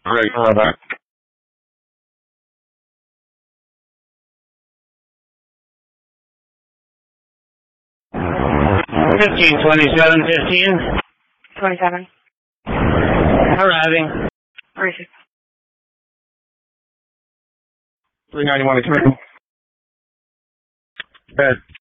Right. 1527, 27. arriving. 36. 391 coming. Bed.